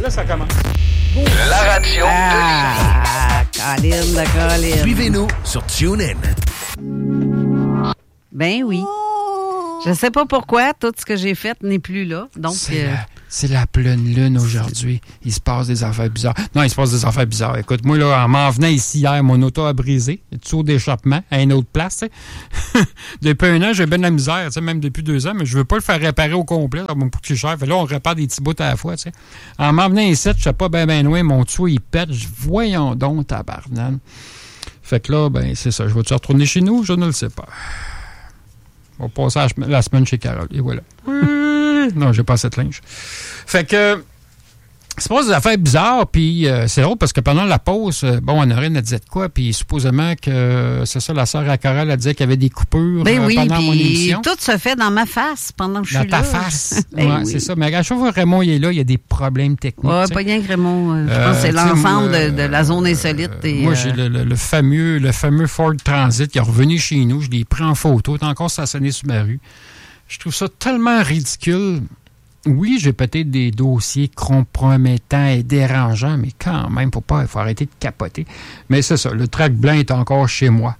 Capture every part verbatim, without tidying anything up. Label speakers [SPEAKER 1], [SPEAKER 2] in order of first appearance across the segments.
[SPEAKER 1] là, ça commence.
[SPEAKER 2] La radio
[SPEAKER 3] ah, de Colin, de Colin.
[SPEAKER 4] Suivez-nous sur TuneIn.
[SPEAKER 3] Ben oui. Je sais pas pourquoi, tout ce que j'ai fait n'est plus là. Donc,
[SPEAKER 1] c'est,
[SPEAKER 3] euh...
[SPEAKER 1] la, c'est la pleine lune aujourd'hui. Il se passe des affaires bizarres. Non, il se passe des affaires bizarres. Écoute, moi, là, en m'en venant ici hier, mon auto a brisé. Il y a tout saut d'échappement à une autre place. Depuis un an, j'ai bien de la misère, même depuis deux ans, mais je veux pas le faire réparer au complet. Ça va me coûter cher. Fait là, on répare des petits bouts à la fois. T'sais. En m'en venant ici, je sais pas bien ben loin, mon tuyau, il pète. Voyons donc, tabarnane. Fait que là, ben, c'est ça. Je vais-tu retourner chez nous? Je ne le sais pas. On va passer la semaine chez Carole. Et voilà. Oui. Non, j'ai pas assez de linge. Fait que, c'est pas des affaires bizarres, puis euh, c'est drôle parce que pendant la pause, euh, bon, Honorine, elle disait de quoi, puis supposément que, euh, c'est ça, la sœur à Carole, elle disait qu'il y avait des coupures
[SPEAKER 3] ben
[SPEAKER 1] euh,
[SPEAKER 3] oui,
[SPEAKER 1] pendant mon émission.
[SPEAKER 3] Tout se fait dans ma face pendant que je
[SPEAKER 1] dans
[SPEAKER 3] suis là.
[SPEAKER 1] Dans ta face.
[SPEAKER 3] ben
[SPEAKER 1] ouais,
[SPEAKER 3] oui.
[SPEAKER 1] C'est ça. Mais à chaque fois que Raymond il est là, il y a des problèmes techniques.
[SPEAKER 3] Ouais,
[SPEAKER 1] t'sais.
[SPEAKER 3] pas rien que Raymond. Euh, je
[SPEAKER 1] Euh,
[SPEAKER 3] pense que c'est l'ensemble
[SPEAKER 1] moi,
[SPEAKER 3] de, de la zone insolite.
[SPEAKER 1] Euh,
[SPEAKER 3] et,
[SPEAKER 1] moi,
[SPEAKER 3] euh,
[SPEAKER 1] j'ai le, le, le, fameux, le fameux Ford Transit qui est revenu chez nous. Je l'ai pris en photo. Il est encore stationné sur ma rue. Je trouve ça tellement ridicule. Oui, j'ai peut-être des dossiers compromettants et dérangeants, mais quand même, faut pas, il faut arrêter de capoter. Mais c'est ça, le trac blanc est encore chez moi.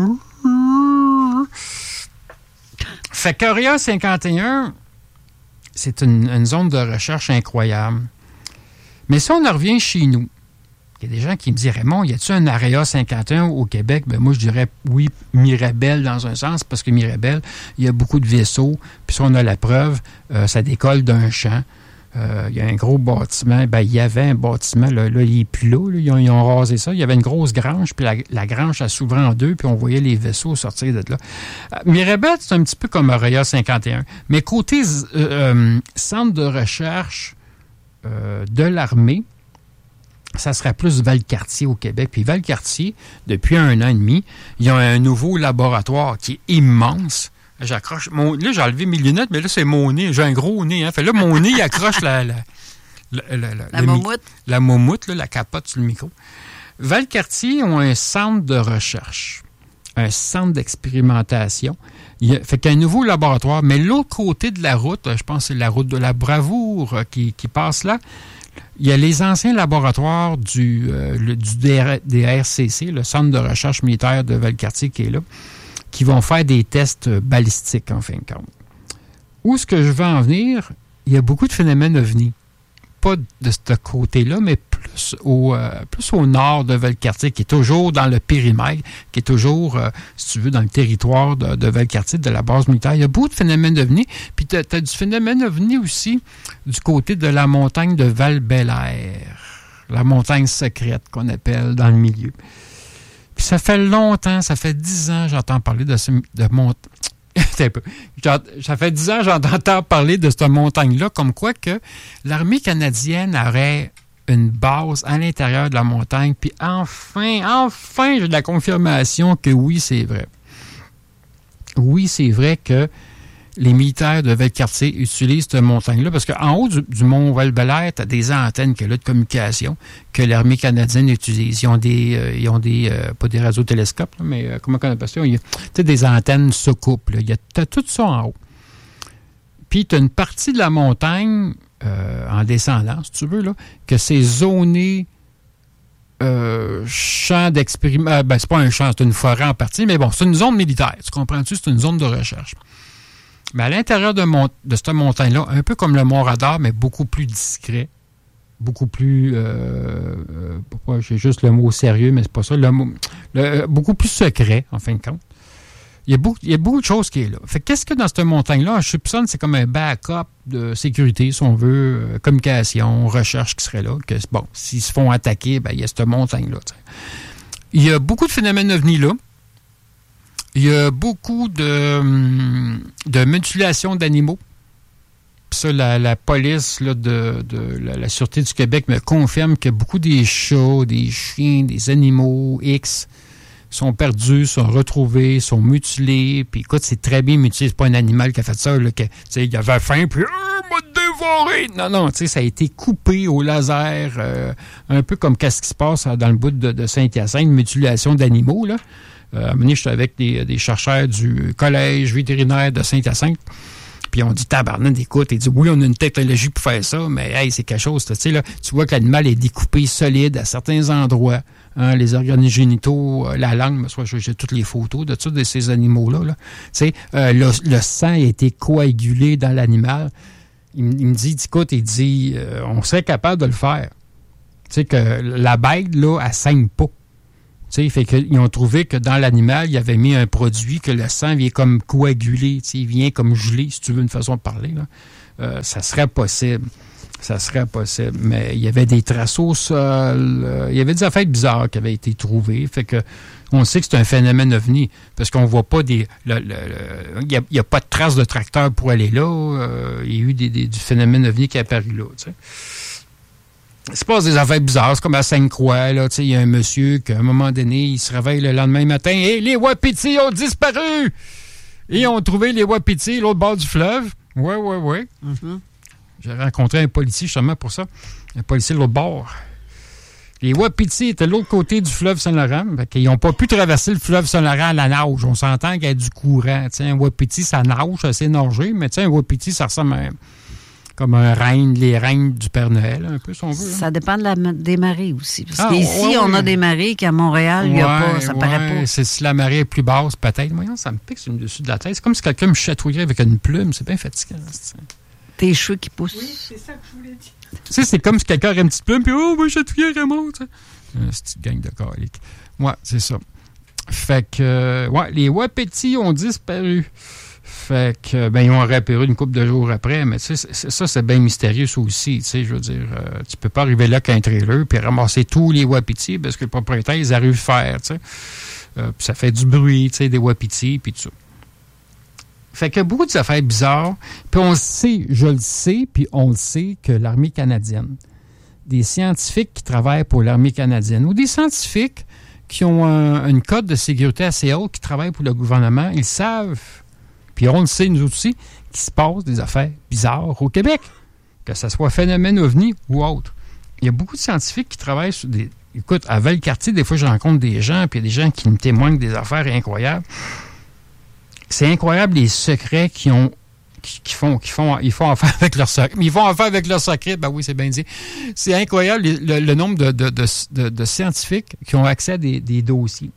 [SPEAKER 1] Fait qu'Area cinquante et un, c'est une, une zone de recherche incroyable. Mais si on en revient chez nous, il y a des gens qui me disent, Raymond, y a-t-il un Area cinquante et un au Québec? Ben moi, je dirais oui, Mirabel dans un sens, parce que Mirabel, il y a beaucoup de vaisseaux, puis si on a la preuve, euh, ça décolle d'un champ. Euh, il y a un gros bâtiment. Ben, il y avait un bâtiment, là, là il n'est plus là, là ils, ont, ils ont rasé ça. Il y avait une grosse grange, puis la, la grange, elle s'ouvrait en deux, puis on voyait les vaisseaux sortir de là. Euh, Mirabel, c'est un petit peu comme Area cinquante et un. Mais côté euh, euh, centre de recherche euh, de l'armée, ça serait plus Valcartier au Québec. Puis Valcartier, depuis un an et demi, ils ont un nouveau laboratoire qui est immense. J'accroche. Mon, là, j'ai enlevé mes lunettes, mais là, c'est mon nez. J'ai un gros nez. Hein. Fait là, mon nez, il accroche la... La, la, la, la,
[SPEAKER 3] la moumoute.
[SPEAKER 1] Mi, la moumoute, là, la capote sur le micro. Valcartier ont un centre de recherche, un centre d'expérimentation. Il y a, fait qu'il y a un nouveau laboratoire, mais l'autre côté de la route, je pense que c'est la route de la Bravoure qui, qui passe là, il y a les anciens laboratoires du, euh, le, du D R C C, le Centre de recherche militaire de Valcartier qui est là, qui vont faire des tests balistiques, en fin de compte. Où est-ce que je veux en venir? Il y a beaucoup de phénomènes ovnis. Pas de ce côté-là, mais plus au, euh, plus au nord de Valcartier, qui est toujours dans le périmètre, qui est toujours, euh, si tu veux, dans le territoire de, de Valcartier, de la base militaire. Il y a beaucoup de phénomènes ovnis. Puis tu as du phénomène ovni aussi du côté de la montagne de Val-Bélair, la montagne secrète qu'on appelle dans le milieu. Puis ça fait longtemps, ça fait dix ans, j'entends parler de ce de montagne. Ça fait dix ans j'entends parler de cette montagne-là, comme quoi que l'armée canadienne aurait une base à l'intérieur de la montagne. Puis enfin, enfin, j'ai de la confirmation que oui, c'est vrai. Oui, c'est vrai que les militaires de Valcartier utilisent cette montagne-là, parce qu'en haut du, du mont Val-Bélair, tu as des antennes que là, de communication que l'armée canadienne utilise. Ils ont des, euh, ils ont des euh, pas des radiotélescopes, là, mais euh, comment on appelle ça? Tu sais, des antennes soucoupes. Tu as tout ça en haut. Puis, tu as une partie de la montagne, euh, en descendant, si tu veux, là, que c'est zoné euh, champ d'expérimentation. Euh, ben, c'est pas un champ, c'est une forêt en partie, mais bon, c'est une zone militaire. Tu comprends-tu? C'est une zone de recherche. Mais à l'intérieur de, mon, de cette montagne-là, un peu comme le Mont Radar, mais beaucoup plus discret, beaucoup plus... Euh, euh, j'ai juste le mot sérieux, mais c'est pas ça. Le mot, le, beaucoup plus secret, en fin de compte. Il y a beaucoup, il y a beaucoup de choses qui est là. Fait qu'est-ce que dans cette montagne-là, je soupçonne, c'est comme un backup de sécurité, si on veut, euh, communication, recherche qui serait là. Que, bon, s'ils se font attaquer, ben, il y a cette montagne-là. T'sais. Il y a beaucoup de phénomènes ovnis là. Il y a beaucoup de, de mutilation d'animaux. Puis ça, la, la police là, de, de la, la Sûreté du Québec me confirme que beaucoup des chats, des chiens, des animaux X sont perdus, sont retrouvés, sont mutilés. Puis écoute, c'est très bien mutilé. C'est pas un animal qui a fait ça. Là, que, il avait faim, puis euh, m'a dévoré. Non, non, ça a été coupé au laser. Euh, un peu comme qu'est-ce qui se passe dans le bout de, de Saint-Hyacinthe, mutilation d'animaux, là. Euh, à un moment donné, j'étais avec des, des chercheurs du collège vétérinaire de Saint-Hyacinthe. Puis on dit, tabarnak, écoute, il dit, oui, on a une technologie pour faire ça, mais hey, c'est quelque chose, tu sais, là, tu vois que l'animal est découpé solide à certains endroits. Hein, les organes génitaux, euh, la langue, moi, j'ai, j'ai toutes les photos de, de ces animaux-là. Là. Tu sais, euh, le, le sang a été coagulé dans l'animal. Il, il me dit, écoute, il dit, euh, on serait capable de le faire. Tu sais, que la bête, là, elle saigne pas. Tu sais, fait qu'ils ont trouvé que dans l'animal, il avait mis un produit que le sang vient comme coaguler, tu sais, il vient comme geler, si tu veux une façon de parler, là. Euh, ça serait possible. Ça serait possible. Mais il y avait des traces au sol, euh, il y avait des affaires bizarres qui avaient été trouvées. Fait que on sait que c'est un phénomène ovni, parce qu'on voit pas des... Le, le, le, il n'y a, a pas de traces de tracteur pour aller là. Euh, il y a eu des, des, du phénomène ovni qui est apparu là, tu sais. Il se passe des affaires bizarres. C'est comme à Sainte-Croix, là, tu sais, il y a un monsieur qu'à un moment donné, il se réveille le lendemain matin et les wapitis ont disparu! Et ils ont trouvé les wapitis l'autre bord du fleuve. Oui, oui, oui. Mm-hmm. J'ai rencontré un policier justement pour ça. Un policier de l'autre bord. Les wapitis étaient de l'autre côté du fleuve Saint-Laurent. Ils n'ont pas pu traverser le fleuve Saint-Laurent à la nage. On s'entend qu'il y a du courant. T'sais, un wapiti, ça nage, ça sait nager, mais un wapiti, ça ressemble à... comme un reine, les reines du Père Noël, un peu, si on veut.
[SPEAKER 3] Ça hein. dépend de la, des marées aussi. Parce
[SPEAKER 1] ah,
[SPEAKER 3] qu'ici,
[SPEAKER 1] ouais,
[SPEAKER 3] on
[SPEAKER 1] ouais.
[SPEAKER 3] a des marées qu'à Montréal, il n'y a
[SPEAKER 1] ouais,
[SPEAKER 3] pas, ça
[SPEAKER 1] ouais,
[SPEAKER 3] paraît pas.
[SPEAKER 1] C'est si la marée est plus basse, peut-être. Moi, ça me pique sur le dessus de la tête. C'est comme si quelqu'un me chatouillait avec une plume. C'est bien fatigant. C'est...
[SPEAKER 3] Tes cheveux qui poussent.
[SPEAKER 4] Oui, c'est ça que je voulais dire.
[SPEAKER 1] Tu sais, c'est comme si quelqu'un aurait une petite plume, puis oh, moi, chatouiller Raymond. C'est une petite gang de caliques. Ouais, c'est ça. Fait que, euh, ouais, les wapitis ont disparu. Fait que, ben, ils ont réapparu une couple de jours après, mais tu sais, ça, c'est bien mystérieux, ça aussi, tu sais, je veux dire, euh, tu peux pas arriver là qu'un trailer puis ramasser tous les wapitis parce que le propriétaire, ils arrivent à faire, tu sais. Euh, puis ça fait du bruit, tu sais, des wapitis, puis tout ça. Fait qu'il y a beaucoup d'affaires bizarres, puis on le sait, je le sais, puis on le sait que l'armée canadienne, des scientifiques qui travaillent pour l'armée canadienne, ou des scientifiques qui ont un, une code de sécurité assez haute, qui travaillent pour le gouvernement, ils savent... Puis on le sait, nous aussi, qu'il se passe des affaires bizarres au Québec, que ce soit phénomène ovni ou autre. Il y a beaucoup de scientifiques qui travaillent sur des... Écoute, à Valcartier, des fois, je rencontre des gens, puis il y a des gens qui me témoignent des affaires incroyables. C'est incroyable les secrets qu'ils ont, qui, qui font, qui font, ils font affaire avec leurs secrets. Ils font affaire avec leurs secrets, ben oui, c'est bien dit. C'est incroyable le, le, le nombre de, de, de, de, de scientifiques qui ont accès à des, des dossiers.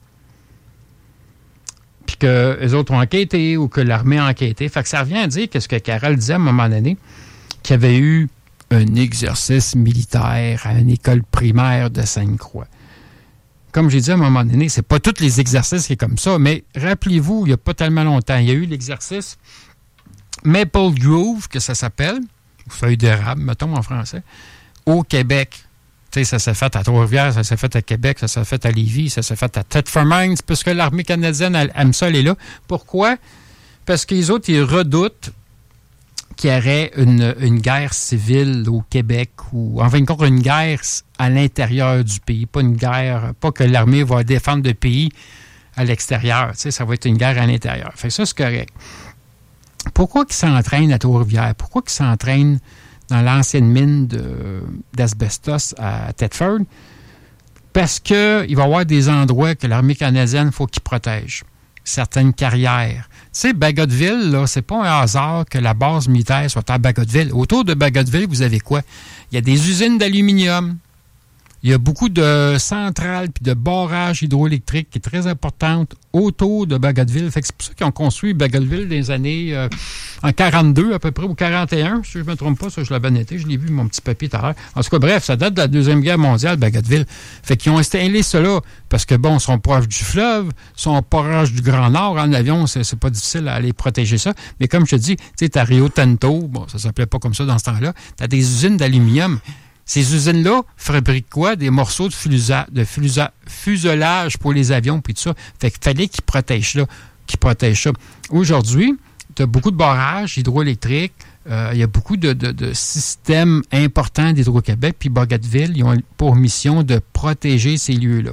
[SPEAKER 1] Puis que les autres ont enquêté ou que l'armée a enquêté. Fait que ça revient à dire que ce que Carole disait à un moment donné, qu'il y avait eu un exercice militaire à une école primaire de Sainte-Croix. Comme j'ai dit à un moment donné, c'est pas tous les exercices qui sont comme ça, mais rappelez-vous, il n'y a pas tellement longtemps, il y a eu l'exercice Maple Grove, que ça s'appelle, feuille d'érable, mettons en français, au Québec. Tu sais, ça s'est fait à Trois-Rivières, ça s'est fait à Québec, ça s'est fait à Lévis, ça s'est fait à Thetford Mines, puisque l'armée canadienne elle, aime ça, elle est là. Pourquoi? Parce que les autres, ils redoutent qu'il y aurait une, une guerre civile au Québec, ou en fin de compte, une guerre à l'intérieur du pays, pas une guerre, pas que l'armée va défendre le pays à l'extérieur. Tu sais, ça va être une guerre à l'intérieur. Fait que ça, c'est correct. Pourquoi qu'ils s'entraînent à Trois-Rivières? Pourquoi qu'ils s'entraînent dans l'ancienne mine de, d'asbestos à Thetford? Parce qu'il va y avoir des endroits que l'armée canadienne, il faut qu'ils protègent. Certaines carrières. Tu sais, Bagotville, là, c'est pas un hasard que la base militaire soit à Bagotville. Autour de Bagotville, vous avez quoi? Il y a des usines d'aluminium. Il y a beaucoup de centrales puis de barrages hydroélectriques qui est très importante autour de Bagotville. Fait que c'est pour ça qu'ils ont construit Bagotville dans les années euh, en quarante-deux à peu près, ou quarante et un, si je ne me trompe pas, ça je l'avais noté, je l'ai vu mon petit papier tout à l'heure. En tout cas, bref, ça date de la Deuxième Guerre mondiale, Bagotville. Fait qu'ils ont installé cela parce que, bon, ils sont proches du fleuve, ils sont proches du Grand Nord. En avion, c'est, c'est pas difficile à aller protéger ça. Mais comme je te dis, tu sais, t'as Rio Tinto, bon, ça s'appelait pas comme ça dans ce temps-là, t'as des usines d'aluminium. Ces usines-là fabriquent quoi? Des morceaux de, fusa, de fusa, fuselage pour les avions, puis tout ça. Fait qu'il fallait qu'ils protègent là, qu'ils protègent ça. Aujourd'hui, tu as beaucoup de barrages hydroélectriques. Euh, il y a beaucoup de, de, de systèmes importants d'Hydro-Québec, puis Bagotville, ils ont pour mission de protéger ces lieux-là.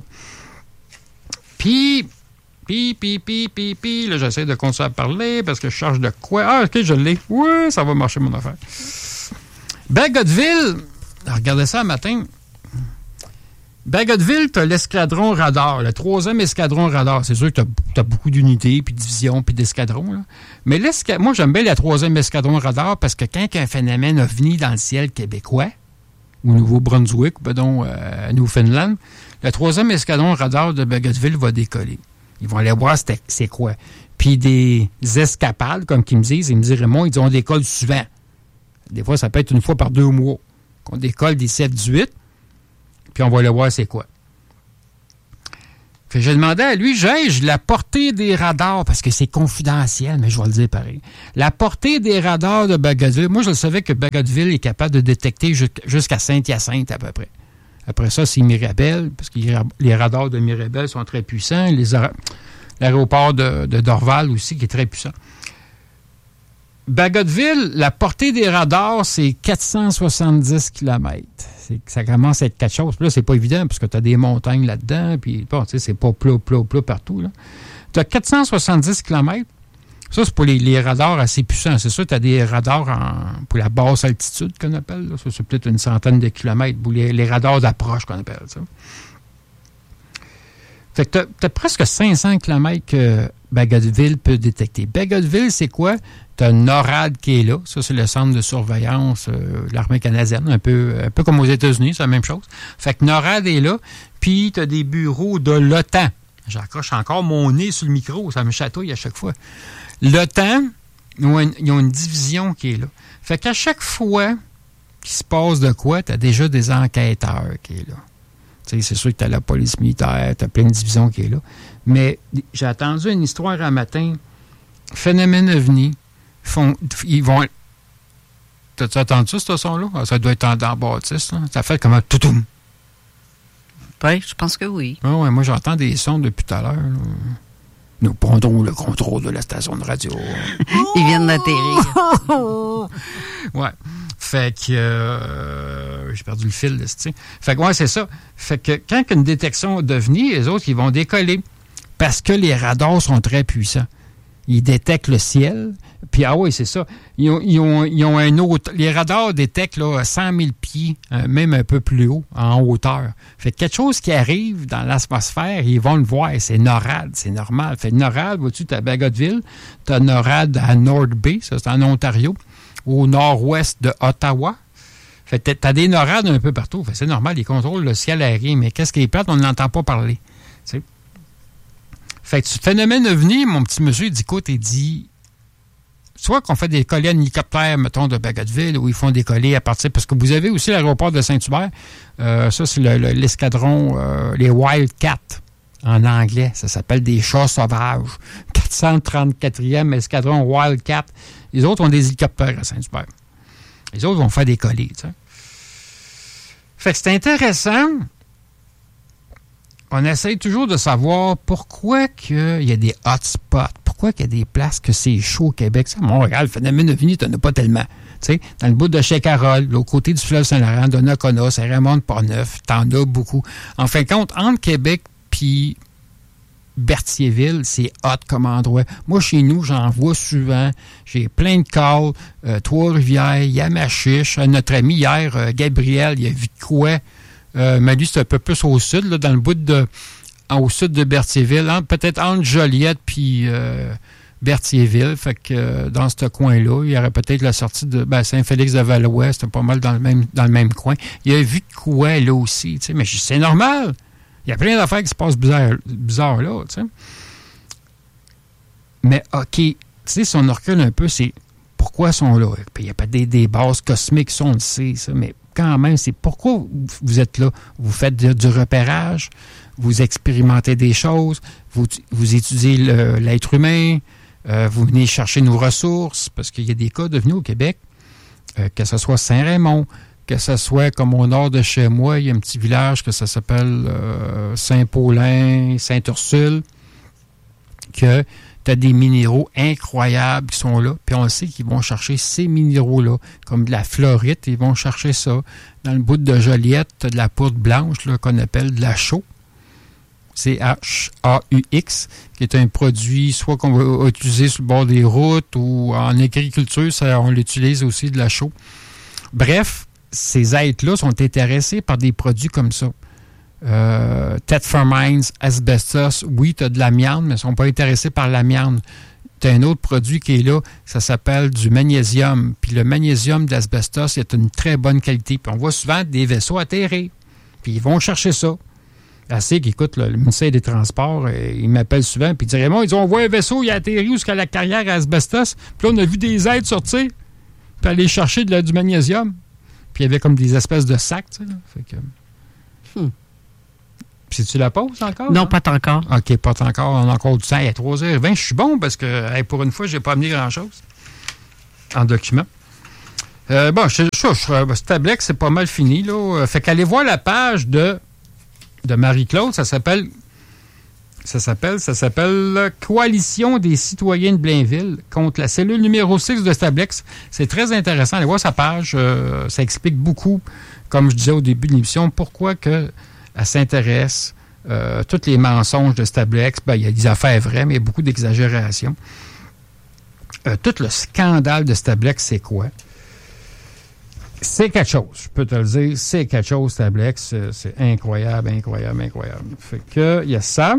[SPEAKER 1] Puis, puis, puis, puis, puis, puis, là, j'essaie de continuer à parler parce que je cherche de quoi. Ah, OK, je l'ai. Oui, ça va marcher, mon affaire. Bagotville... Regardez ça un matin. Bagotville, tu as l'escadron radar, le troisième escadron radar. C'est sûr que tu as beaucoup d'unités, puis de divisions, puis d'escadrons. Là. Mais l'esca... moi, j'aime bien le troisième escadron radar parce que quand il y a un phénomène ovni dans le ciel québécois, ou Nouveau-Brunswick, ou pardon, euh, Newfoundland, le troisième escadron radar de Bagotville va décoller. Ils vont aller voir c'est, c'est quoi. Puis des escapades, comme qu'ils me disent, ils me disent, Raymond, ils disent, on décolle souvent. Des fois, ça peut être une fois par deux mois qu'on décolle des sept dix-huit, puis on va aller voir c'est quoi. Fait que j'ai demandé à lui, j'ai la portée des radars, parce que c'est confidentiel, mais je vais le dire pareil. La portée des radars de Bagotville, moi, je le savais que Bagotville est capable de détecter jusqu'à Saint-Hyacinthe à peu près. Après ça, c'est Mirabel, parce que les radars de Mirabel sont très puissants. Les, l'aéroport de, de Dorval aussi, qui est très puissant. Bagotville, la portée des radars, c'est quatre cent soixante-dix kilomètres. C'est, ça commence à être quelque chose. Puis là, c'est pas évident, parce que tu as des montagnes là-dedans, puis bon, tu sais, c'est pas plat, plat, plat partout. Tu as quatre cent soixante-dix kilomètres. Ça, c'est pour les, les radars assez puissants. C'est sûr, tu as des radars en, pour la basse altitude, qu'on appelle. Là. Ça, c'est peut-être une centaine de kilomètres. Pour les, les radars d'approche, qu'on appelle ça. Fait que tu as presque cinq cents kilomètres que Bagotville peut détecter. Bagotville, c'est quoi? Tu as NORAD qui est là. Ça, c'est le centre de surveillance euh, de l'armée canadienne. Un peu, un peu comme aux États-Unis, c'est la même chose. Fait que NORAD est là. Puis, tu as des bureaux de l'OTAN. J'accroche encore mon nez sur le micro. Ça me chatouille à chaque fois. L'OTAN, ils ont, une, ils ont une division qui est là. Fait qu'à chaque fois qu'il se passe de quoi, tu as déjà des enquêteurs qui est là. T'sais, c'est sûr que tu as la police militaire, tu as plein de divisions qui est là. Mais j'ai entendu une histoire un matin. Phénomène ovni. Font, ils vont... T'as-tu entendu ça, ce son-là? Ah, ça doit être en dans Baptiste. Là. Ça fait comme un toutoum.
[SPEAKER 3] Oui, je pense que oui.
[SPEAKER 1] Ah ouais, moi, j'entends des sons depuis tout à l'heure. Là. Nous prendrons le contrôle de la station de radio.
[SPEAKER 3] Ils viennent d'atterrir.
[SPEAKER 1] Ouais. Fait que... Euh, j'ai perdu le fil, là, tu sais. Fait que, ouais, c'est ça. Fait que quand il y a une détection d'ovni, les autres, ils vont décoller. Parce que les radars sont très puissants. Ils détectent le ciel. Puis, ah oui, c'est ça. Ils ont, ils ont, ils ont un autre... Les radars détectent là, cent mille pieds, euh, même un peu plus haut, en hauteur. Fait que quelque chose qui arrive dans l'atmosphère, ils vont le voir. C'est NORAD, c'est normal. Fait que NORAD, vois-tu, tu as Bagotville, tu as NORAD à North Bay, ça c'est en Ontario, au nord-ouest de Ottawa. Fait que tu as des NORAD un peu partout. Fait que c'est normal, ils contrôlent le ciel aérien. Mais qu'est-ce qui est plate? On n'entend pas parler. T'sais. Fait que ce phénomène ovni, mon petit monsieur, il dit, écoute, il dit... Soit qu'on fait des collets en hélicoptère, mettons, de Bagotville, où ils font des collets à partir... Parce que vous avez aussi l'aéroport de Saint-Hubert. Euh, ça, c'est le, le, l'escadron, euh, les Wildcats, en anglais. Ça s'appelle des chats sauvages. quatre cent trente-quatrième escadron Wildcat. Les autres ont des hélicoptères à Saint-Hubert. Les autres vont faire des collets, tu sais. Fait que c'est intéressant. On essaye toujours de savoir pourquoi il y a des hotspots. Pourquoi qu'il y a des places que c'est chaud au Québec? Ça, Montréal, le phénomène ovni, tu n'en as pas tellement. Tu sais, dans le bout de Checarol, l'autre côté du fleuve Saint-Laurent, Donnacona, Saint-Raymond de Portneuf, t'en as beaucoup. En fin de compte, entre Québec puis Berthierville, c'est hot comme endroit. Moi, chez nous, j'en vois souvent. J'ai plein de calls. Euh, Trois-Rivières, Yamachiche. Euh, notre ami hier, euh, Gabriel, il a vu de quoi? Euh, mais lui, c'est un peu plus au sud, là, dans le bout de... au sud de Berthierville, hein, peut-être entre Joliette puis euh, Berthierville. Fait que euh, dans ce coin-là, il y aurait peut-être la sortie de ben, Saint-Félix-de-Valois, c'était pas mal dans le même dans le même coin. Il a vu de quoi là aussi, tu sais, mais c'est normal. Il y a plein d'affaires qui se passent bizarres, bizarres là, tu sais. Mais OK, tu sais, si on recule un peu, c'est pourquoi ils sont là. Il y a pas des, des bases cosmiques, ça, on le sait, ça, mais quand même, c'est pourquoi vous êtes là. Vous faites du, du repérage, vous expérimentez des choses, vous, vous étudiez le, l'être humain, euh, vous venez chercher nos ressources, parce qu'il y a des cas devenus au Québec, euh, que ce soit Saint-Raymond, que ce soit comme au nord de chez moi, il y a un petit village que ça s'appelle euh, Saint-Paulin, Sainte-Ursule, que tu as des minéraux incroyables qui sont là, puis on sait qu'ils vont chercher ces minéraux-là, comme de la fluorite, ils vont chercher ça. Dans le bout de Joliette, tu as de la poudre blanche là, qu'on appelle de la chaux. C H A U X, qui est un produit soit qu'on va utiliser sur le bord des routes ou en agriculture, ça, on l'utilise aussi de la chaux. Bref, ces êtres-là sont intéressés par des produits comme ça. Euh, Thetford Mines, asbestos, oui, tu as de l'amiante, mais ils ne sont pas intéressés par l'amiante. Tu as un autre produit qui est là, ça s'appelle du magnésium. Puis le magnésium d'asbestos est une très bonne qualité. Puis on voit souvent des vaisseaux atterrir. Puis ils vont chercher ça. Assez qu'écoute, le ministère des Transports, euh, il m'appelle souvent, puis il dit Raymond, ils disent, on voit un vaisseau, il a atterri jusqu'à la carrière à asbestos. Puis là, on a vu des aides sortir, puis aller chercher de la, du magnésium. Puis il y avait comme des espèces de sacs, tu sais. Là. Fait que... Hmm. Puis tu la poses encore?
[SPEAKER 3] Non,
[SPEAKER 1] hein?
[SPEAKER 3] pas encore.
[SPEAKER 1] OK, pas encore. On a encore du temps. Il est trois heures vingt. Je suis bon parce que hey, pour une fois, je n'ai pas amené grand-chose en document. Euh, bon, je, je, je, Stablex, c'est pas mal fini. Là. Fait qu'allez voir la page de, de Marie-Claude. Ça s'appelle... Ça s'appelle, ça s'appelle Coalition des citoyens de Blainville contre la cellule numéro six de Stablex. C'est très intéressant. Allez voir sa page. Euh, ça explique beaucoup, comme je disais au début de l'émission, pourquoi que elle s'intéresse. Euh, tous les mensonges de Stablex, ben, il y a des affaires vraies, mais il y a beaucoup d'exagération. Euh, tout le scandale de Stablex, c'est quoi? C'est quelque chose, je peux te le dire. C'est quelque chose, Stablex. C'est, c'est incroyable, incroyable, incroyable. Fait que, il y a ça.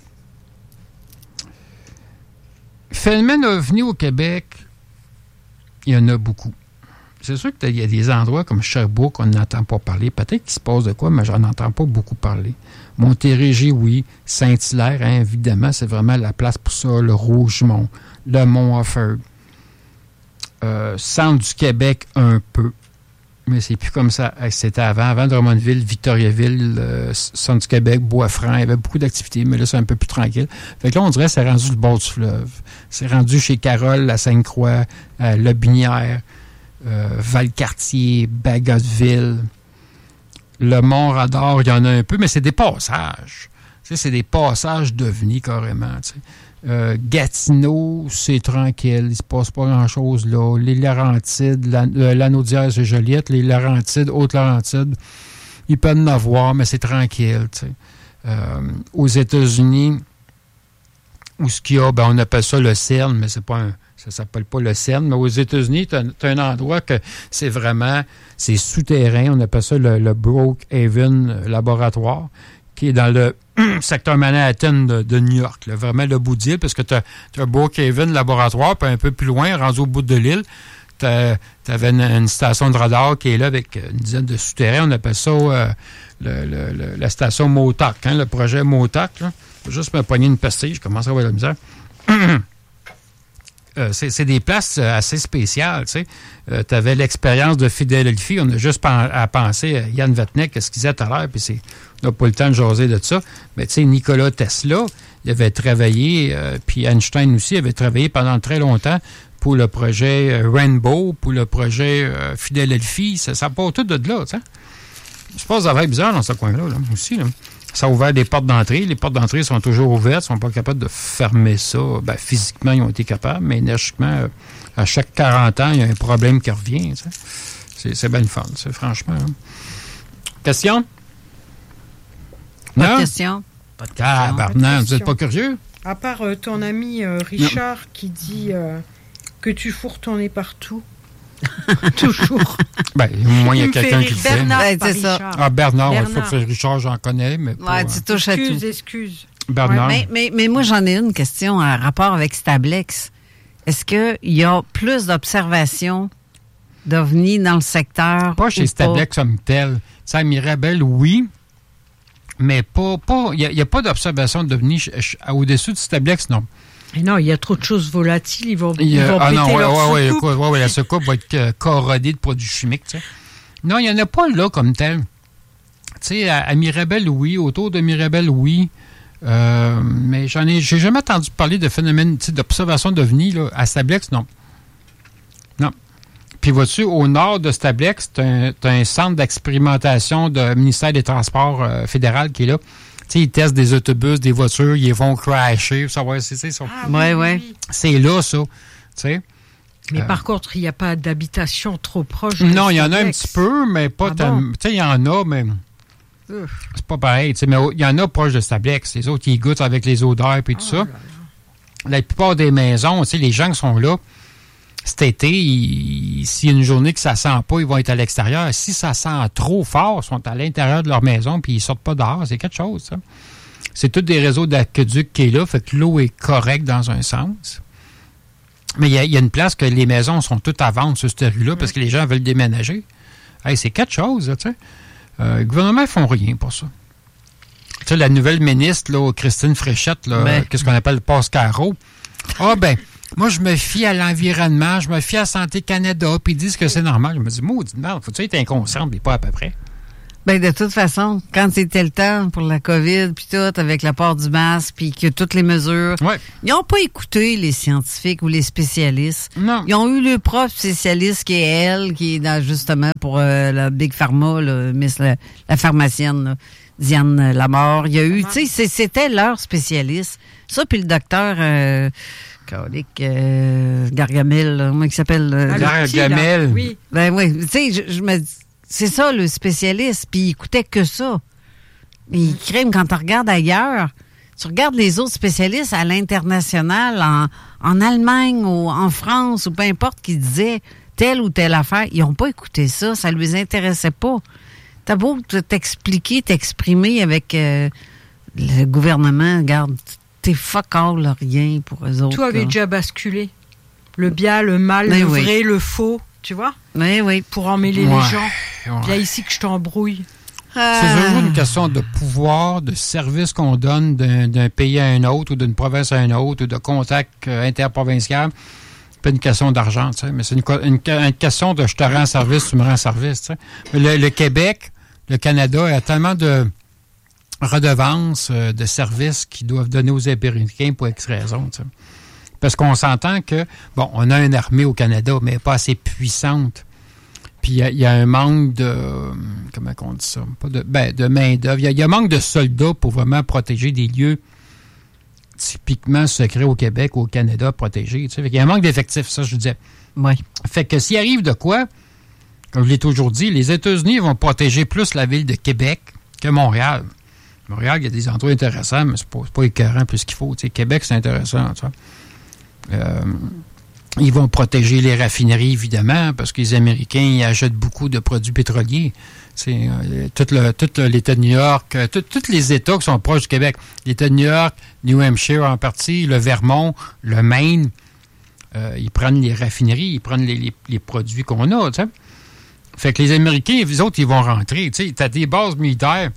[SPEAKER 1] Phénomène ovni au Québec, il y en a beaucoup. C'est sûr qu'il y a des endroits comme Sherbrooke, on n'entend pas parler. Peut-être qu'il se passe de quoi, mais j'en entends pas beaucoup parler. Montérégie, oui. Saint-Hilaire, hein, évidemment, c'est vraiment la place pour ça. Le Rougemont, le Mont-Offord. Euh, Centre du Québec, un peu. Mais c'est plus comme ça. C'était avant. Avant Drummondville, Victoriaville, euh, Centre du Québec, Bois-Franc. Il y avait beaucoup d'activités, mais là, c'est un peu plus tranquille. Fait que là, on dirait que c'est rendu le bord du fleuve. C'est rendu chez Carole, la Sainte-Croix, euh, Le Binière. Euh, Valcartier, Bagotville, le Mont-Radar, il y en a un peu, mais c'est des passages. Tu sais, c'est des passages d'ovnis carrément. Tu sais. euh, Gatineau, c'est tranquille, il ne se passe pas grand-chose là. Les Laurentides, la, euh, l'Anaudière, c'est Joliette, les Laurentides, Haute-Laurentides, ils peuvent en avoir, mais c'est tranquille. Tu sais. euh, aux États-Unis, où ce qu'il y a, ben, on appelle ça le CERN, mais c'est pas un ça s'appelle pas le CERN, mais aux États-Unis, tu as un endroit que c'est vraiment, c'est souterrain, on appelle ça le, le Brookhaven Laboratoire, qui est dans le secteur Manhattan de, de New York, là, vraiment le bout d'île, parce que tu as un Brookhaven Laboratoire, puis un peu plus loin, rendu au bout de l'île, tu avais une, une station de radar qui est là avec une dizaine de souterrains, on appelle ça euh, le, le, le, la station Motac, hein, le projet Motac. Là. Je vais juste me pogner une pastille, je commence à avoir de la misère. Euh, c'est, c'est des places euh, assez spéciales, tu sais. Euh, tu avais l'expérience de Philadelphie, on a juste pen- à penser à Yann Vatnek, ce qu'il disait tout à l'heure, puis c'est, on n'a pas le temps de jaser de ça. Mais tu sais, Nikola Tesla, il avait travaillé, euh, puis Einstein aussi avait travaillé pendant très longtemps pour le projet euh, Rainbow, pour le projet euh, Philadelphie. Ça, ça part tout de là, tu sais. Je pense que ça va être bizarre dans ce coin-là, là, aussi, là. Ça a ouvert des portes d'entrée. Les portes d'entrée sont toujours ouvertes. Ils ne sont pas capables de fermer ça. Ben, physiquement, ils ont été capables, mais énergiquement, à chaque quarante ans, il y a un problème qui revient. Tu sais. C'est, c'est bien le fun, c'est, franchement. Hein. Question?
[SPEAKER 3] Pas
[SPEAKER 1] non?
[SPEAKER 3] de question. Pas de question.
[SPEAKER 1] Ah, Bernard, vous n'êtes pas curieux?
[SPEAKER 4] À part euh, ton ami euh, Richard non. qui dit euh, que tu fourres ton nez partout. Toujours.
[SPEAKER 1] Ben, moi, il y a quelqu'un qui le fait.
[SPEAKER 4] Bernard,
[SPEAKER 3] ben, c'est
[SPEAKER 4] ça.
[SPEAKER 3] ça.
[SPEAKER 1] Ah, Bernard, il
[SPEAKER 4] Bernard.
[SPEAKER 1] faut que Richard, j'en connais, mais pas...
[SPEAKER 3] Ouais, tu touches à tout.
[SPEAKER 4] Excuse, excuse.
[SPEAKER 1] Bernard.
[SPEAKER 3] Mais, mais, mais moi, j'en ai une question en rapport avec Stablex. Est-ce qu'il y a plus d'observations d'ovnis dans le secteur?
[SPEAKER 1] Pas chez Stablex comme tel. Tu sais, à Mirabel, oui, mais pas... pas il n'y a, a pas d'observation d'ovnis au-dessus de Stablex, non.
[SPEAKER 4] Et non, il y a trop de choses volatiles, ils vont,
[SPEAKER 1] Il,
[SPEAKER 4] ils vont
[SPEAKER 1] ah
[SPEAKER 4] péter
[SPEAKER 1] non, ouais,
[SPEAKER 4] leur
[SPEAKER 1] ouais,
[SPEAKER 4] soucoupe.
[SPEAKER 1] ouais, ouais, ouais, la soucoupe va être euh, corrodée de produits chimiques, tu sais. Non, il n'y en a pas là comme tel. Tu sais, à, à Mirabel, oui. Autour de Mirabel, oui. Euh, mais j'en ai, j'ai jamais entendu parler de phénomène, tu sais, d'observation d'ovnis, là. À Stablex, non. Non. Puis, vois-tu, au nord de Stablex, tu as un centre d'expérimentation du ministère des Transports euh, fédéral qui est là. Tu sais, ils testent des autobus, des voitures, ils vont crasher, savoir si c'est ça.
[SPEAKER 4] Ah,
[SPEAKER 3] Ouais,
[SPEAKER 4] oui,
[SPEAKER 3] ouais.
[SPEAKER 4] oui.
[SPEAKER 1] C'est là, ça. Tu sais.
[SPEAKER 4] Mais
[SPEAKER 1] Euh,
[SPEAKER 4] par contre, il n'y a pas d'habitation trop proche.
[SPEAKER 1] Non,
[SPEAKER 4] de
[SPEAKER 1] il y en a un
[SPEAKER 4] Stablex.
[SPEAKER 1] petit peu, mais pas
[SPEAKER 4] Ah
[SPEAKER 1] tant.
[SPEAKER 4] bon?
[SPEAKER 1] Tu sais, il y en a, mais
[SPEAKER 4] Ouf.
[SPEAKER 1] c'est pas pareil. Tu sais, mais il y en a proche de Stablex. Les autres, ils goûtent avec les odeurs et tout
[SPEAKER 4] Oh
[SPEAKER 1] ça.
[SPEAKER 4] là là.
[SPEAKER 1] La plupart des maisons, tu sais, les gens qui sont là, cet été, il, s'il y a une journée que ça sent pas, ils vont être à l'extérieur. Si ça sent trop fort, ils sont à l'intérieur de leur maison puis ils sortent pas dehors. C'est quelque chose, ça. C'est tous des réseaux d'aqueduc qui est là, fait que l'eau est correcte dans un sens. Mais il y, y a une place que les maisons sont toutes à vendre sur cette rue-là parce que les gens veulent déménager. Hey, c'est quelque chose, tu sais. Euh, le gouvernement, ils font rien pour ça. Tu sais, la nouvelle ministre, là, Christine Fréchette, là,
[SPEAKER 3] ben.
[SPEAKER 1] qu'est-ce qu'on appelle le passe-carreau? Ah, ben, moi, je me fie à l'environnement, je me fie à Santé Canada, puis ils disent que c'est normal. Je me dis, maudit merde, faut-tu être inconscient, mais pas à peu près.
[SPEAKER 3] Ben de toute façon, quand c'était le temps pour la COVID, puis tout, avec le port du masque, puis que toutes les mesures,
[SPEAKER 1] ouais.
[SPEAKER 3] Ils n'ont pas écouté les scientifiques ou les spécialistes.
[SPEAKER 1] Non.
[SPEAKER 3] Ils ont eu le prof spécialiste qui est elle, qui est dans, justement pour euh, la Big Pharma, là, Miss la, la pharmacienne, là, Diane Lamort. Il y a eu, tu sais, c'était leur spécialiste. Ça, puis le docteur euh, Calique, euh, Gargamel, là, comment il s'appelle? Euh,
[SPEAKER 1] Gargamel.
[SPEAKER 4] Oui.
[SPEAKER 3] Ben oui, tu sais, je, je me dis, c'est ça, le spécialiste, puis il écoutait que ça. Mais crime, quand tu regardes ailleurs, tu regardes les autres spécialistes à l'international, en, en Allemagne ou en France, ou peu importe, qui disaient telle ou telle affaire, ils n'ont pas écouté ça, ça ne les intéressait pas. T'as beau t'expliquer, t'exprimer avec euh, le gouvernement, regarde, t'es fuck all, rien pour eux autres.
[SPEAKER 4] Tout avait
[SPEAKER 3] là.
[SPEAKER 4] déjà basculé. Le bien, le mal,
[SPEAKER 3] Mais
[SPEAKER 4] le
[SPEAKER 3] oui.
[SPEAKER 4] vrai, le faux, tu vois,
[SPEAKER 3] Oui, oui.
[SPEAKER 4] pour emmêler
[SPEAKER 1] Ouais.
[SPEAKER 4] les gens.
[SPEAKER 1] Ouais.
[SPEAKER 4] Puis là, ici que je t'embrouille.
[SPEAKER 1] C'est toujours une question de pouvoir, de service qu'on donne d'un, d'un pays à un autre, ou d'une province à un autre, ou de contact euh, interprovincial. Pas une question d'argent, tu sais, mais c'est une, une, une question de je te rends service, tu me rends service, tu sais. Le, le Québec, le Canada a tellement de redevances, euh, de services qu'ils doivent donner aux Américains pour X raison, tu sais. Parce qu'on s'entend que, bon, on a une armée au Canada, mais pas assez puissante. Puis il y, y a un manque de, comment on dit ça, pas de, ben, de main-d'œuvre. Il y, y a un manque de soldats pour vraiment protéger des lieux typiquement secrets au Québec ou au Canada protégés. Tu sais. Il y a un manque d'effectifs, ça, je disais.
[SPEAKER 3] Oui.
[SPEAKER 1] Fait que s'il arrive de quoi, comme je l'ai toujours dit, les États-Unis vont protéger plus la ville de Québec que Montréal. Montréal, il y a des endroits intéressants, mais c'est pas, c'est pas écœurant plus qu'il faut. Tu sais. Québec, c'est intéressant. Tu sais. Euh, Ils vont protéger les raffineries, évidemment, parce que les Américains ils achètent beaucoup de produits pétroliers. C'est euh, tout, le, tout le, l'État de New York, euh, tous les États qui sont proches du Québec. L'État de New York, New Hampshire en partie, le Vermont, le Maine, euh, ils prennent les raffineries, ils prennent les, les, les produits qu'on a, tu sais. Fait que les Américains, les autres, ils vont rentrer. Tu sais, t'as des bases militaires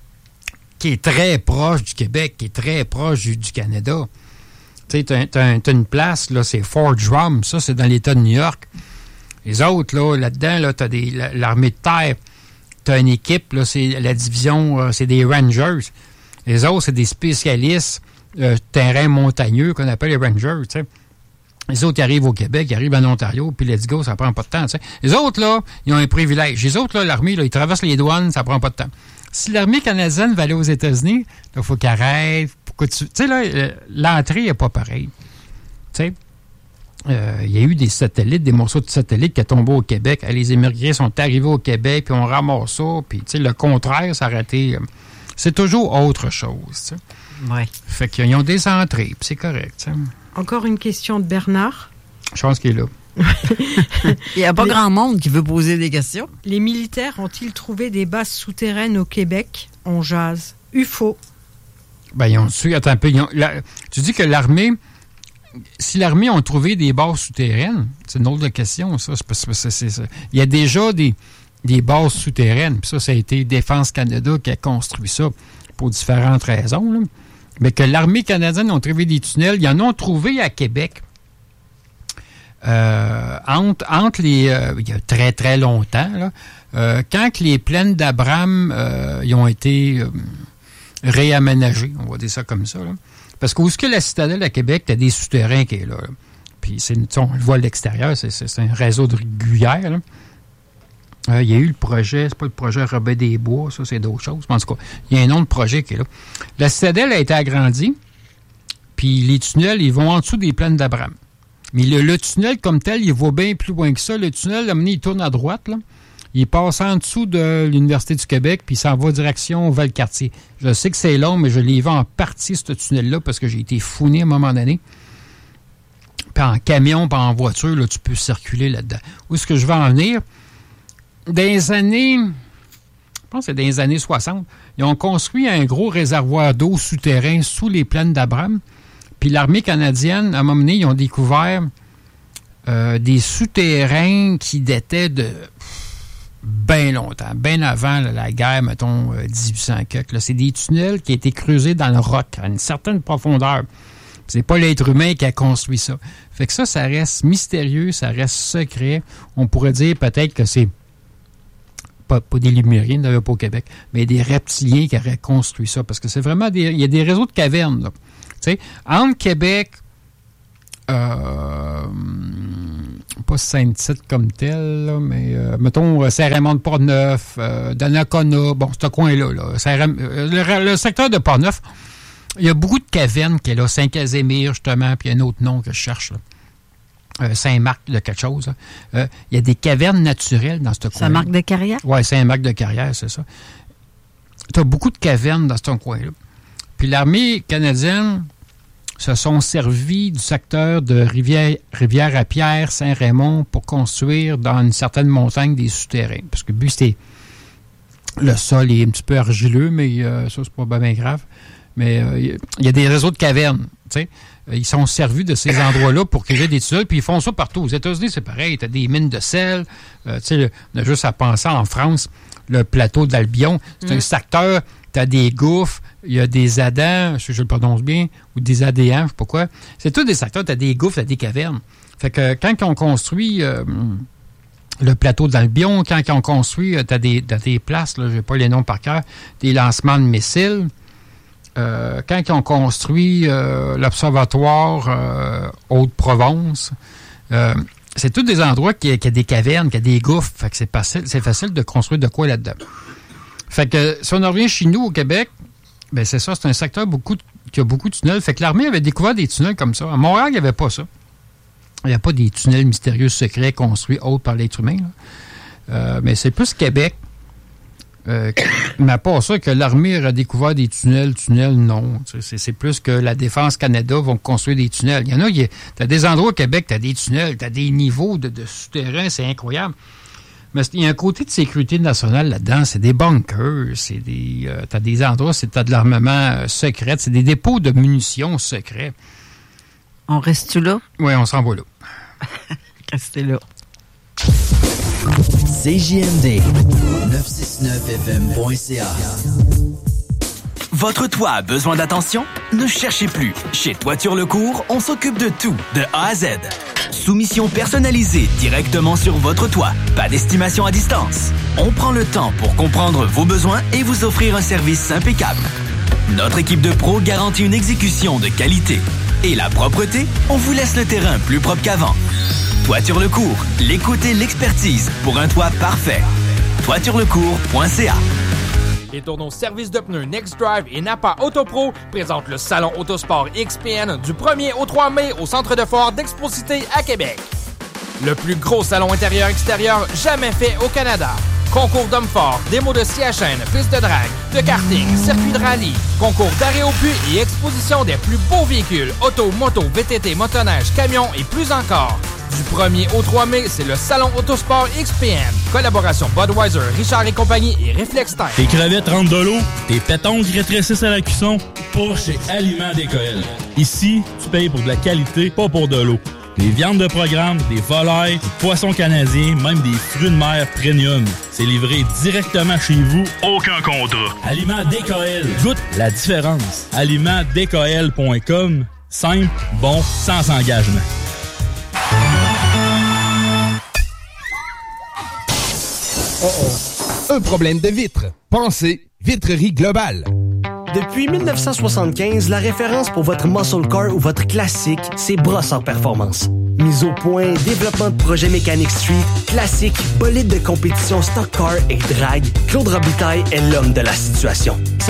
[SPEAKER 1] qui est très proche du Québec, qui est très proche du, du Canada. Tu sais, t'as, t'as, t'as une place, là, c'est Fort Drum, ça, c'est dans l'État de New York. Les autres, là, là-dedans, là, t'as des, l'armée de terre, t'as une équipe, là, c'est la division, euh, c'est des Rangers. Les autres, c'est des spécialistes euh, terrain montagneux qu'on appelle les Rangers, tu sais. Les autres, ils arrivent au Québec, ils arrivent en Ontario, puis let's go, ça prend pas de temps, tu sais. Les autres, là, ils ont un privilège. Les autres, là, l'armée, là, ils traversent les douanes, ça prend pas de temps. Si l'armée canadienne va aller aux États-Unis, il faut qu'elle arrête. Tu sais, là, l'entrée n'est pas pareille. Tu sais, il euh, y a eu des satellites, des morceaux de satellites qui sont tombés au Québec. Les Américains sont arrivés au Québec, puis on ramasse ça, puis tu sais, le contraire, ça a arrêté. C'est toujours autre chose, tu sais.
[SPEAKER 3] Oui.
[SPEAKER 1] Fait qu'ils ont des entrées, puis c'est correct, tu sais.
[SPEAKER 4] Encore une question de Bernard.
[SPEAKER 1] Je pense qu'il est là.
[SPEAKER 3] Il n'y a pas
[SPEAKER 4] Les...
[SPEAKER 3] grand monde qui veut poser des questions.
[SPEAKER 4] Les militaires ont-ils trouvé des bases souterraines au Québec? On jase. U F O.
[SPEAKER 1] Ben, ils ont su. Attends un peu. Ils ont, la, tu dis que l'armée. Si l'armée ont trouvé des bases souterraines, c'est une autre question, ça. C'est, c'est, c'est, c'est, c'est, il y a déjà des, des bases souterraines. Puis ça, ça a été Défense Canada qui a construit ça pour différentes raisons. Là. Mais que l'armée canadienne a trouvé des tunnels, ils en ont trouvé à Québec. Euh, entre, entre les... Euh, il y a très, très longtemps, là, euh, quand les plaines d'Abraham euh, ils ont été euh, réaménagées, on va dire ça comme ça, là. Parce qu'où est-ce que la citadelle à Québec, tu as des souterrains qui est là. là. Puis c'est, on le voit à l'extérieur, c'est, c'est, c'est un réseau de régulière. Là. Euh, il y a eu le projet, c'est pas le projet Robert des Bois, ça c'est d'autres choses. Mais en tout cas, il y a un nom de projet qui est là. La citadelle a été agrandie, puis les tunnels, ils vont en dessous des plaines d'Abraham. Mais le, le tunnel comme tel, il va bien plus loin que ça. Le tunnel, là, il tourne à droite, là. Il passe en dessous de l'Université du Québec, puis il s'en va direction Valcartier. Je sais que c'est long, mais je l'ai vu en partie, ce tunnel-là, parce que j'ai été founé à un moment donné. puis en camion, puis en voiture, là, tu peux circuler là-dedans. Où est-ce que je vais en venir? Dans les années, je pense que c'est dans les années soixante, ils ont construit un gros réservoir d'eau souterrain sous les plaines d'Abraham. Puis l'armée canadienne, à un moment donné, ils ont découvert euh, des souterrains qui dataient de bien longtemps, bien avant là, la guerre, mettons, euh, dix-huit cents quelque. Là. C'est des tunnels qui ont été creusés dans le roc à une certaine profondeur. C'est pas l'être humain qui a construit ça. Fait que ça, ça reste mystérieux, ça reste secret. On pourrait dire peut-être que c'est pas, pas des Lumériens, il n'y en avait pas au Québec, mais des reptiliens qui auraient construit ça. Parce que c'est vraiment des. Il y a des réseaux de cavernes, là. Tu sais, entre Québec, euh, pas Saint-Tite comme tel, là, mais euh, mettons Saint-Raymond-de-Port-Neuf, euh, Donnacona, bon, ce coin-là, là, Saint-Ram- le, le secteur de Port-Neuf, il y a beaucoup de cavernes qui est là, Saint-Casimir, justement, puis il y a un autre nom que je cherche, là. Euh, Saint-Marc de quelque chose. Hein. Euh, il y a des cavernes naturelles dans ce coin-là.
[SPEAKER 3] Saint-Marc-de-Carrière?
[SPEAKER 1] Oui, Saint-Marc-de-Carrière, c'est ça. Tu as beaucoup de cavernes dans ce coin-là. Puis l'armée canadienne se sont servis du secteur de Rivière, Rivière-à-Pierre, Saint-Raymond pour construire dans une certaine montagne des souterrains. Parce que le but, c'était... Le sol est un petit peu argileux, mais euh, ça, c'est pas bien grave. Mais euh, il y a des réseaux de cavernes, tu sais. Ils sont servis de ces endroits-là pour créer des tunnels, puis ils font ça partout. Aux États-Unis, c'est pareil. Tu as des mines de sel. Euh, tu sais, on a juste à penser en France, le plateau d'Albion. C'est mmh. un secteur, tu as des gouffres, il y a des adans, si je le prononce bien, ou des adéans, je sais pas quoi. C'est tous des secteurs, tu as des gouffres, tu as des cavernes. Fait que quand ils ont construit euh, le plateau d'Albion, quand ils ont construit, tu as des, des places, je n'ai pas les noms par cœur, des lancements de missiles. Euh, quand ils ont construit euh, l'Observatoire euh, Haute-Provence, euh, c'est tous des endroits qui, qui a des cavernes, qui a des gouffres. Fait que c'est facile, c'est facile de construire de quoi là-dedans. Fait que si on revient chez nous au Québec, ben c'est ça, c'est un secteur beaucoup de, qui a beaucoup de tunnels. Fait que l'armée avait découvert des tunnels comme ça. À Montréal, il n'y avait pas ça. Il n'y a pas des tunnels mystérieux secrets construits autres par l'être humain. Euh, mais c'est plus Québec. Euh, mais pas ça que l'armée a découvert des tunnels, tunnels, non. C'est, c'est plus que la Défense Canada vont construire des tunnels. Il y en a, tu as des endroits au Québec, tu as des tunnels, tu as des niveaux de, de souterrains, c'est incroyable. Mais il y a un côté de sécurité nationale là-dedans, c'est des bunkers, c'est des, euh, tu as des endroits, c'est, tu as de l'armement euh, secret, c'est des dépôts de munitions secrets.
[SPEAKER 3] On reste-tu là?
[SPEAKER 1] Oui, on s'en va là.
[SPEAKER 3] Restez là.
[SPEAKER 5] C J M D neuf cent soixante-neuf F M point C A.
[SPEAKER 6] Votre toit a besoin d'attention? Ne cherchez plus. Chez Toiture Lecourt, on s'occupe de tout, de A à Z. Soumission personnalisée directement sur votre toit. Pas d'estimation à distance. On prend le temps pour comprendre vos besoins et vous offrir un service impeccable. Notre équipe de pros garantit une exécution de qualité. Et la propreté, on vous laisse le terrain plus propre qu'avant. Toiture Lecourt, l'écoute et l'expertise pour un toit parfait. toiture lecourt point c a.
[SPEAKER 7] Les tourneaux service de pneus Next Drive et Napa Autopro présentent le Salon Autosport X P N du premier au trois mai au Centre de foire d'Exposité à Québec. Le plus gros salon intérieur-extérieur jamais fait au Canada. Concours d'hommes forts, démos de scie à chaîne, pistes de drague, de karting, circuit de rallye, concours d'arrêt au puits et exposition des plus beaux véhicules, auto, moto, V T T, motoneige, camions et plus encore. Du premier au trois mai, c'est le Salon Autosport X P N. Collaboration Budweiser, Richard et compagnie et Reflex Time.
[SPEAKER 8] Tes crevettes rentrent de l'eau, tes pétons qui rétrécissent à la cuisson, pas chez Aliments D K L. Ici, tu payes pour de la qualité, pas pour de l'eau. Des viandes de programme, des volailles, des poissons canadiens, même des fruits de mer premium. C'est livré directement chez vous, aucun contrat. Aliments D K L. Goûte la différence. aliments d k l point com. Simple, bon, sans engagement.
[SPEAKER 9] Oh oh. Un problème de vitre. Pensez Vitrerie Globale.
[SPEAKER 10] Depuis dix-neuf cent soixante-quinze, la référence pour votre muscle car ou votre classique, c'est Brossard Performance. Mise au point, développement de projet mécanique street, classique, bolide de compétition stock car et drag, Claude Robitaille est l'homme de la situation.